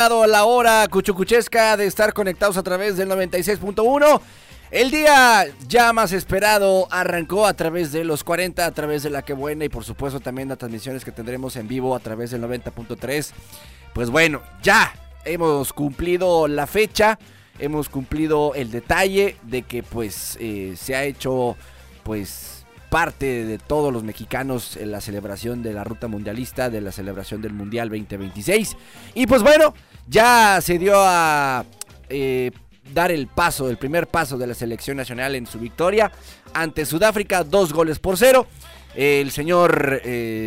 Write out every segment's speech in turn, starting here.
dado la hora cuchucuchesca de estar conectados a través del 96.1. El día ya más esperado arrancó a través de los 40, a través de La Que Buena y por supuesto también las transmisiones que tendremos en vivo a través del 90.3. Pues bueno, ya hemos cumplido la fecha, hemos cumplido el detalle de que pues se ha hecho pues parte de todos los mexicanos en la celebración de la ruta mundialista, de la celebración del Mundial 2026. Y pues bueno, ya se dio a dar el primer paso de la selección nacional en su victoria ante Sudáfrica, 2-0. El señor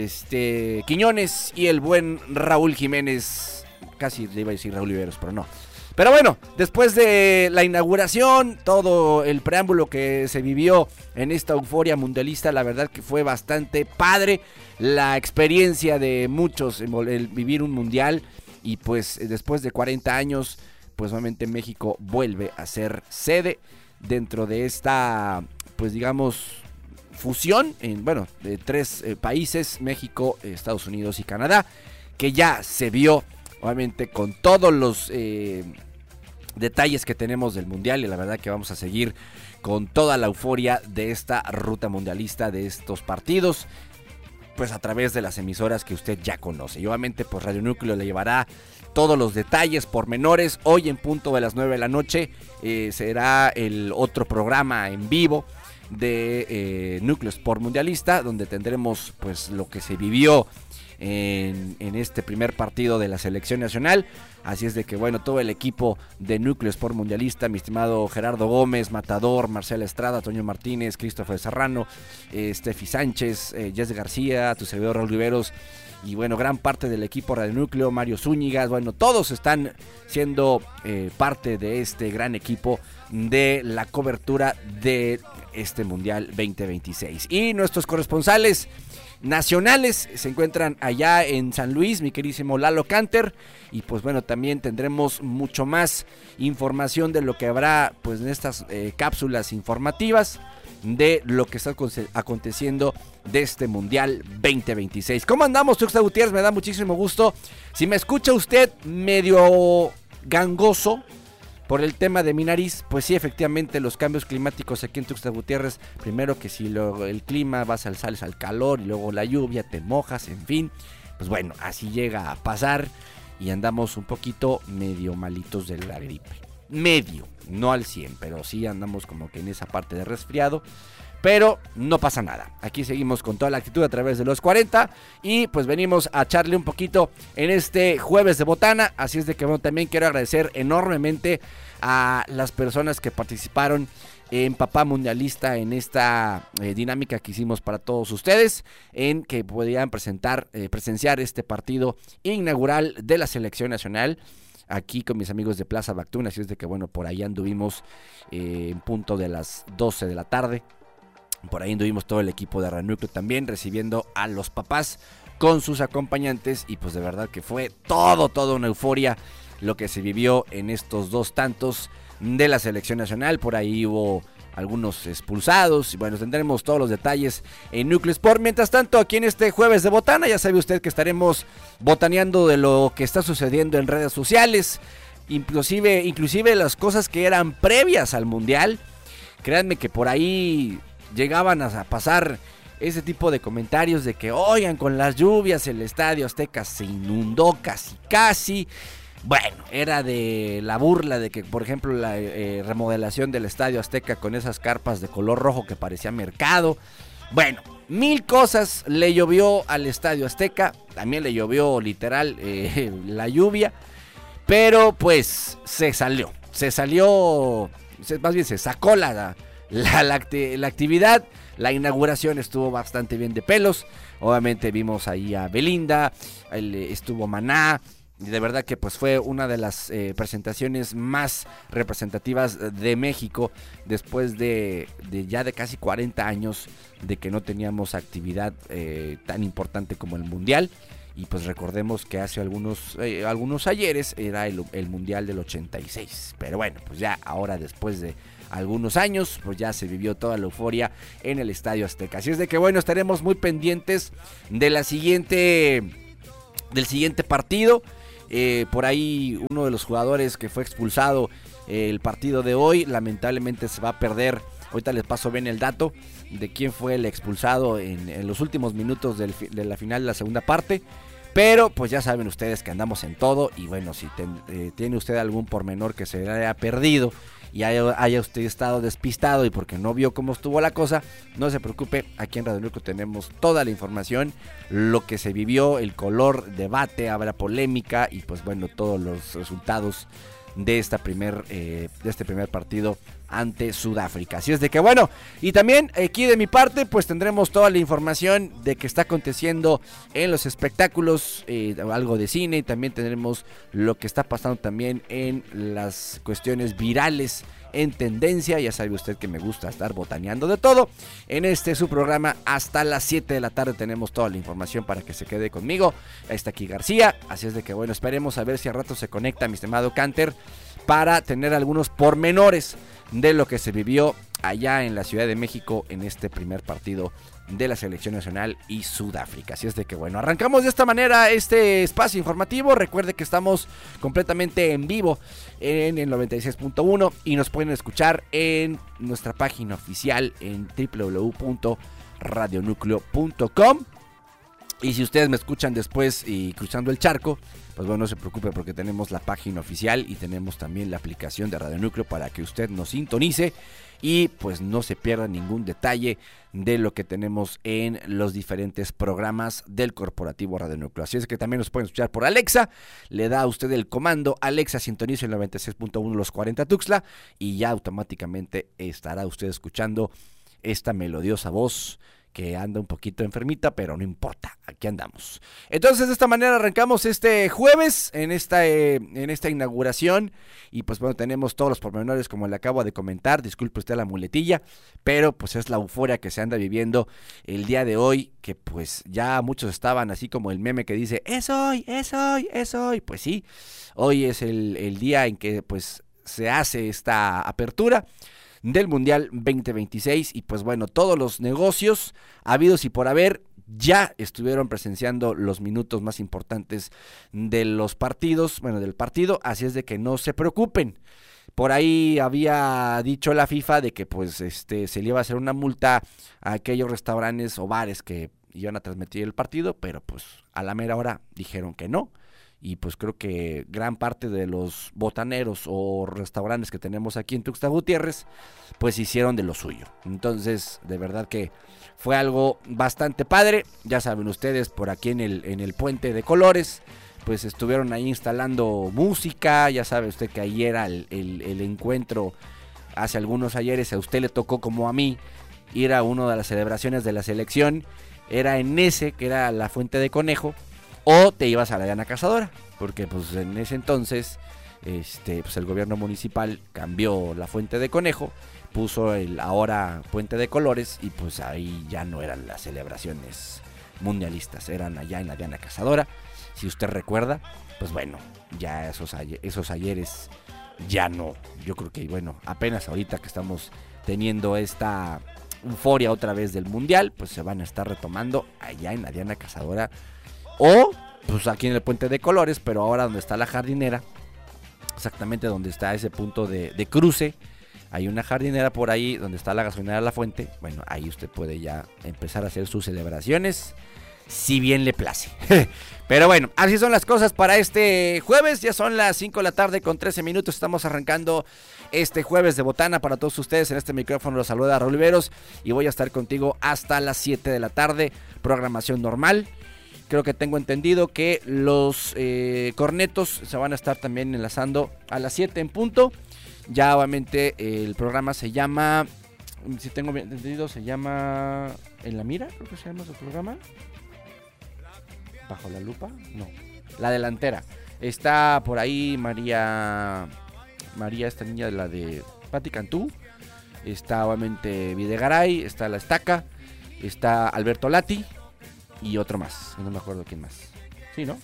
Quiñones y el buen Raúl Jiménez, casi le iba a decir Raúl Oliveros, pero no. Pero bueno, después de la inauguración, todo el preámbulo que se vivió en esta euforia mundialista, la verdad que fue bastante padre la experiencia de muchos, el vivir un mundial. Y pues después de 40 años, pues nuevamente México vuelve a ser sede dentro de esta, pues digamos, fusión de tres países, México, Estados Unidos y Canadá, que ya se vio obviamente con todos los detalles que tenemos del mundial, y la verdad que vamos a seguir con toda la euforia de esta ruta mundialista, de estos partidos, pues a través de las emisoras que usted ya conoce. Y obviamente pues Radio Núcleo le llevará todos los detalles pormenores. Hoy en punto de las 9 de la noche será el otro programa en vivo de Núcleo Sport Mundialista, donde tendremos pues lo que se vivió en este primer partido de la selección nacional. Así es de que bueno, todo el equipo de Núcleo Sport Mundialista, mi estimado Gerardo Gómez, Matador, Marcela Estrada, Toño Martínez, Christopher Serrano, Steffi Sánchez, Jess García, tu servidor Raúl Riveros, y bueno, gran parte del equipo Radio Núcleo, Mario Zúñiga, bueno, todos están siendo parte de este gran equipo de la cobertura de este Mundial 2026. Y nuestros corresponsales nacionales se encuentran allá en San Luis, mi queridísimo Lalo Canter, y pues bueno, también tendremos mucho más información de lo que habrá pues en estas cápsulas informativas de lo que está aconteciendo de este Mundial 2026. ¿Cómo andamos, Tuxtla Gutiérrez? Me da muchísimo gusto. Si me escucha usted medio gangoso por el tema de mi nariz, pues sí, efectivamente los cambios climáticos aquí en Tuxtla Gutiérrez, primero que si el clima sales al calor y luego la lluvia, te mojas, en fin, pues bueno, así llega a pasar y andamos un poquito medio malitos de la gripe. Medio, no al 100, pero sí andamos como que en esa parte de resfriado. Pero no pasa nada, aquí seguimos con toda la actitud a través de los 40 y pues venimos a echarle un poquito en este jueves de botana. Así es de que bueno, también quiero agradecer enormemente a las personas que participaron en Papá Mundialista, en esta dinámica que hicimos para todos ustedes, en que podían presenciar este partido inaugural de la selección nacional aquí con mis amigos de Plaza Bactún. Así es de que bueno, por ahí anduvimos en punto de las 12 de la tarde. Por ahí anduvimos todo el equipo de Radio Núcleo también recibiendo a los papás con sus acompañantes. Y pues de verdad que fue toda una euforia lo que se vivió en estos dos tantos de la selección nacional. Por ahí hubo algunos expulsados y bueno, tendremos todos los detalles en Núcleo Sport. Mientras tanto, aquí en este jueves de botana, ya sabe usted que estaremos botaneando de lo que está sucediendo en redes sociales, inclusive las cosas que eran previas al Mundial. Créanme que por ahí llegaban a pasar ese tipo de comentarios de que, oigan, con las lluvias el Estadio Azteca se inundó casi. Bueno, era de la burla de que, por ejemplo, la remodelación del Estadio Azteca con esas carpas de color rojo que parecía mercado. Bueno, mil cosas le llovió al Estadio Azteca, también le llovió literal la lluvia, pero pues se sacó la actividad. La inauguración estuvo bastante bien de pelos. Obviamente vimos ahí a Belinda, estuvo Maná. Y de verdad que pues fue una de las presentaciones más representativas de México después de casi 40 años de que no teníamos actividad tan importante como el Mundial. Y pues recordemos que hace algunos ayeres era el Mundial del 86. Pero bueno, pues ya ahora después de algunos años, pues ya se vivió toda la euforia en el Estadio Azteca. Así es de que bueno, estaremos muy pendientes de del siguiente partido. Por ahí uno de los jugadores que fue expulsado el partido de hoy, lamentablemente se va a perder. Ahorita les paso bien el dato de quién fue el expulsado en los últimos minutos de la final de la segunda parte. Pero pues ya saben ustedes que andamos en todo. Y bueno, si tiene usted algún pormenor que se le haya perdido y haya usted estado despistado y porque no vio cómo estuvo la cosa, no se preocupe, aquí en Radio Núcleo tenemos toda la información, lo que se vivió, el color, debate, habrá polémica y pues bueno, todos los resultados de este primer partido ante Sudáfrica. Así es de que bueno, y también aquí de mi parte pues tendremos toda la información de que está aconteciendo en los espectáculos, algo de cine, y también tendremos lo que está pasando también en las cuestiones virales en tendencia. Ya sabe usted que me gusta estar botaneando de todo. En su programa hasta las 7 de la tarde tenemos toda la información para que se quede conmigo. Ahí está aquí García, así es de que bueno, esperemos a ver si al rato se conecta mi estimado Canter para tener algunos pormenores de lo que se vivió allá en la Ciudad de México en este primer partido de la selección nacional y Sudáfrica. Así es de que bueno, arrancamos de esta manera este espacio informativo. Recuerde que estamos completamente en vivo en el 96.1 y nos pueden escuchar en nuestra página oficial en www.radionucleo.com. Y si ustedes me escuchan después y cruzando el charco, pues bueno, no se preocupe porque tenemos la página oficial y tenemos también la aplicación de Radio Núcleo para que usted nos sintonice y pues no se pierda ningún detalle de lo que tenemos en los diferentes programas del corporativo Radio Núcleo. Así es que también nos pueden escuchar por Alexa, le da a usted el comando Alexa sintoniza el 96.1 los 40 Tuxtla y ya automáticamente estará usted escuchando esta melodiosa voz que anda un poquito enfermita, pero no importa, aquí andamos. Entonces de esta manera arrancamos este jueves en esta inauguración y pues bueno, tenemos todos los pormenores como le acabo de comentar, disculpe usted la muletilla, pero pues es la euforia que se anda viviendo el día de hoy, que pues ya muchos estaban así como el meme que dice, es hoy, pues sí, hoy es el día en que pues se hace esta apertura del Mundial 2026 y pues bueno, todos los negocios habidos y por haber ya estuvieron presenciando los minutos más importantes de los partidos, bueno, del partido, así es de que no se preocupen. Por ahí había dicho la FIFA de que pues se le iba a hacer una multa a aquellos restaurantes o bares que iban a transmitir el partido, pero pues a la mera hora dijeron que no. Y pues creo que gran parte de los botaneros o restaurantes que tenemos aquí en Tuxtla Gutiérrez pues hicieron de lo suyo. Entonces de verdad que fue algo bastante padre. Ya saben ustedes, por aquí en el Puente de Colores pues estuvieron ahí instalando música. Ya sabe usted que ahí era el encuentro hace algunos ayeres. A usted le tocó como a mí ir a una de las celebraciones de la selección. Era en ese que era la Fuente de Conejo. O te ibas a la Diana Cazadora, porque pues en ese entonces pues el gobierno municipal cambió la Fuente de Conejo, puso el ahora Puente de Colores y pues ahí ya no eran las celebraciones mundialistas, eran allá en la Diana Cazadora. Si usted recuerda, pues bueno, ya esos ayeres ya no. Yo creo que bueno, apenas ahorita que estamos teniendo esta euforia otra vez del mundial, pues se van a estar retomando allá en la Diana Cazadora. O, pues aquí en el Puente de Colores, pero ahora donde está la jardinera, exactamente donde está ese punto de cruce, hay una jardinera por ahí donde está la gasolinera La Fuente. Bueno, ahí usted puede ya empezar a hacer sus celebraciones, si bien le place. Pero bueno, así son las cosas para este jueves. Ya son las 5 de la tarde con 13 minutos. Estamos arrancando este jueves de botana para todos ustedes. En este micrófono los saluda Raúl Oliveros y voy a estar contigo hasta las 7 de la tarde. Programación normal. Creo que tengo entendido que los cornetos se van a estar también enlazando a las 7 en punto. Ya obviamente el programa se llama, si tengo bien entendido, se llama En la Mira, creo que se llama su programa. ¿Bajo la Lupa? No. La Delantera. Está por ahí María, esta niña de la de Pati Cantú. Está obviamente Videgaray, está La Estaca, está Alberto Lati. Y otro más, no me acuerdo quién más. Sí, ¿no?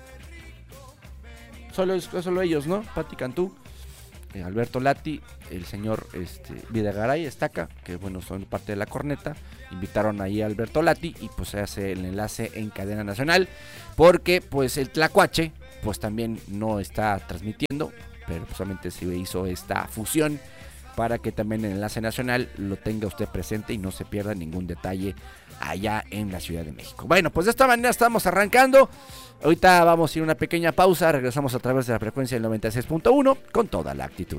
Solo ellos, ¿no? Pati Cantú, Alberto Lati, el señor Videgaray, Estaca, que bueno, son parte de la corneta. Invitaron ahí a Alberto Lati y pues se hace el enlace en cadena nacional. Porque pues el tlacuache, pues también no está transmitiendo, pero solamente se hizo esta fusión para que también el enlace nacional lo tenga usted presente y no se pierda ningún detalle allá en la Ciudad de México. Bueno, pues de esta manera estamos arrancando. Ahorita vamos a ir a una pequeña pausa, regresamos a través de la frecuencia del 96.1 con toda la actitud.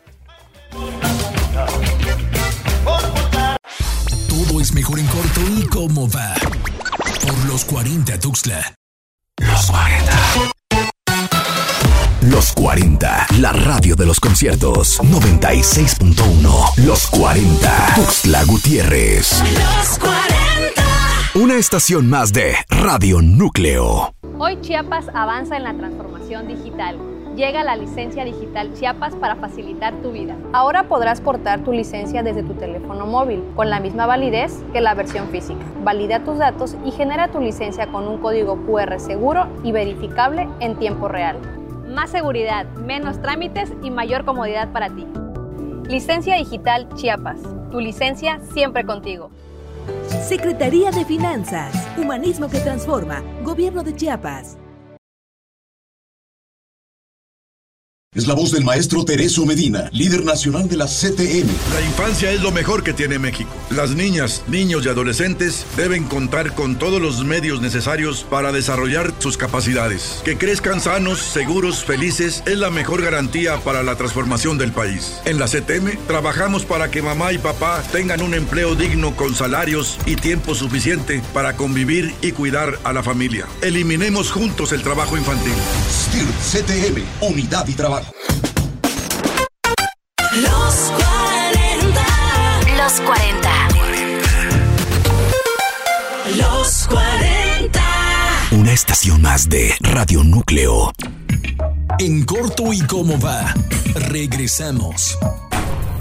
Todo es mejor en corto y cómo va. Por los 40 Tuxtla. Los 40. Los 40, la radio de los conciertos. 96.1. Los 40. Tuxtla Gutiérrez. Los 40. Una estación más de Radio Núcleo. Hoy Chiapas avanza en la transformación digital. Llega la licencia digital Chiapas para facilitar tu vida. Ahora podrás portar tu licencia desde tu teléfono móvil, con la misma validez que la versión física. Valida tus datos y genera tu licencia con un código QR seguro y verificable en tiempo real. Más seguridad, menos trámites y mayor comodidad para ti. Licencia digital Chiapas. Tu licencia siempre contigo. Secretaría de Finanzas. Humanismo que transforma. Gobierno de Chiapas. Es la voz del maestro Tereso Medina, líder nacional de la CTM. La infancia es lo mejor que tiene México. Las niñas, niños y adolescentes deben contar con todos los medios necesarios para desarrollar sus capacidades. Que crezcan sanos, seguros, felices es la mejor garantía para la transformación del país. En la CTM trabajamos para que mamá y papá tengan un empleo digno con salarios y tiempo suficiente para convivir y cuidar a la familia. Eliminemos juntos el trabajo infantil. STIR CTM, unidad y trabajo. Los 40. Los 40. Los 40. Una estación más de Radio Núcleo. En corto y cómo va. Regresamos.